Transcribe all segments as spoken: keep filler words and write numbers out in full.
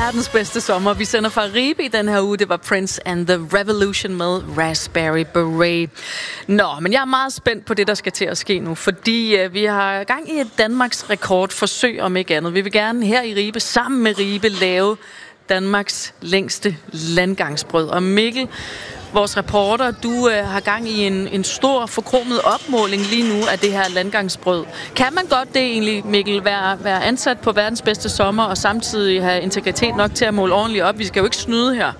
verdens bedste sommer. Vi sender fra Ribe i den her uge. Det var Prince and the Revolution med Raspberry Beret. Nå, men jeg er meget spændt på det, der skal til at ske nu, fordi øh, vi har gang i et Danmarks rekordforsøg, om ikke andet. Vi vil gerne her i Ribe, sammen med Ribe, lave Danmarks længste landgangsbrød. Og Mikkel, vores reporter, du øh, har gang i en, en stor forkromet opmåling lige nu af det her landgangsbrød. Kan man godt det egentlig, Mikkel, være, være ansat på verdens bedste sommer og samtidig have integritet nok til at måle ordentligt op? Vi skal jo ikke snyde her.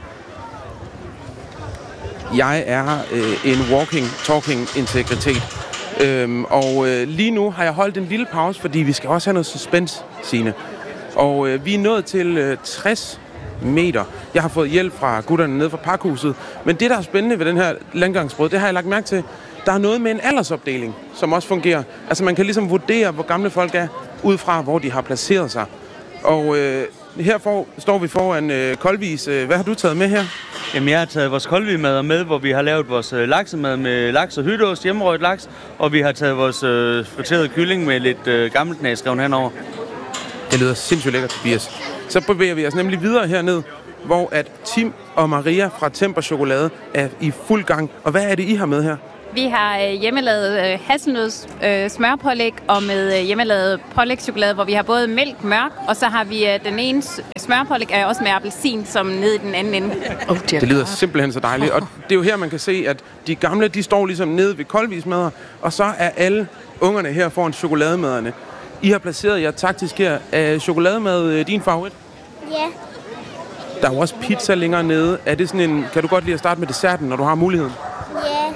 Jeg er øh, en walking, talking integritet. Øhm, og øh, lige nu har jeg holdt en lille pause, fordi vi skal også have noget suspense, Signe. Og øh, vi er nået til øh, tres meter. Jeg har fået hjælp fra gutterne nede fra pakhuset. Men det, der er spændende ved den her landgangsbrød, det har jeg lagt mærke til. Der er noget med en aldersopdeling, som også fungerer. Altså man kan ligesom vurdere, hvor gamle folk er, ud fra hvor de har placeret sig. Og øh, her for, står vi foran øh, koldvis. Hvad har du taget med her? Jamen, jeg har taget vores koldvigmad med, hvor vi har lavet vores øh, laksemad med laks og hytteost, hjemmerøget laks. Og vi har taget vores øh, friterede kylling med lidt øh, gammelknæs skrevet henover. Det lyder sindssygt lækkert, Tobias. Så bevæger vi os nemlig videre herned, hvor at Tim og Maria fra Temper Chokolade er i fuld gang. Og hvad er det, I har med her? Vi har øh, hjemmelavet øh, hasselnøds øh, smørpålæg og med øh, hjemmelavet pålægschokolade, hvor vi har både mælk, mørk, og så har vi øh, den ene smørpålæg er også med appelsin, som nede i den anden ende. Oh, det lyder simpelthen så dejligt. Og det er jo her, man kan se, at de gamle, de står ligesom nede ved koldvismadder, og så er alle ungerne her foran chokolademaderne. I har placeret jer taktisk her. Er chokolademad din favorit? Ja. Der er jo også pizza længere nede. Er det sådan en, kan du godt lide at starte med desserten, når du har muligheden? Ja.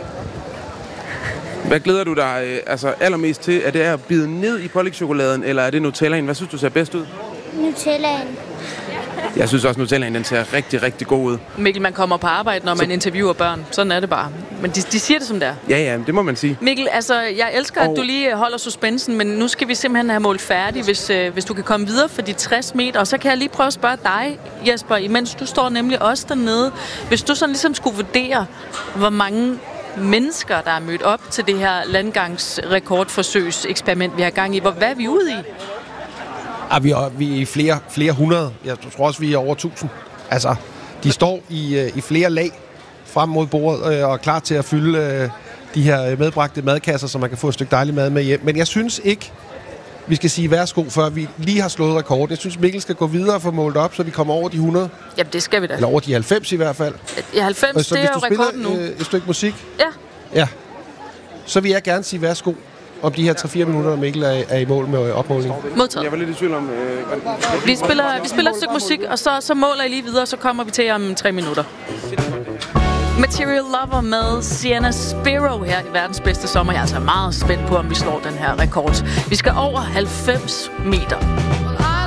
Hvad glæder du dig øh, altså allermest til? Er det at bide ned i pålægchokoladen, eller er det Nutellaen? Hvad synes du ser bedst ud? Nutellaen. Jeg synes også, Nutellaen den ser rigtig, rigtig god ud. Mikkel, man kommer på arbejde, når man Så... interviewer børn. Sådan er det bare. Men de, de siger det som det er. Ja, ja, det må man sige. Mikkel, altså, jeg elsker, og... at du lige holder suspensen, men nu skal vi simpelthen have målt færdigt, hvis, øh, hvis du kan komme videre for de tres meter. Og så kan jeg lige prøve at spørge dig, Jesper, imens du står nemlig også dernede. Hvis du sådan ligesom skulle vurdere, hvor mange mennesker, der er mødt op til det her landgangsrekordforsøgseksperiment, vi har gang i. Hvor, hvad er vi ude i? Ja, vi, er, vi er i flere, flere hundrede. Jeg tror også, vi er over tusind. Altså, de står i, i flere lag frem mod bordet og er klar til at fylde de her medbragte madkasser, så man kan få et stykke dejlig mad med hjem. Men jeg synes ikke, vi skal sige værsgo, før vi lige har slået rekord. Jeg synes, Mikkel skal gå videre og få målt op, så vi kommer over de hundrede. Jamen, det skal vi da. Eller over de halvfems i hvert fald. Ja, halvfems, så det er jo rekorden nu. Så hvis du spiller et stykke musik, ja. Ja, så vil jeg gerne sige værsgo om de her tre fire minutter, når Mikkel er, er i mål med opmålingen. Modtaget. Jeg var lidt i tvivl om... Øh, vi, spiller, vi spiller et stykke musik, og så, så måler I lige videre, og så kommer vi til om tre minutter. Material Lover med Sienna Spiro her i verdens bedste sommer. Jeg er altså meget spændt på, om vi slår den her rekord. Vi skal over halvfems meter.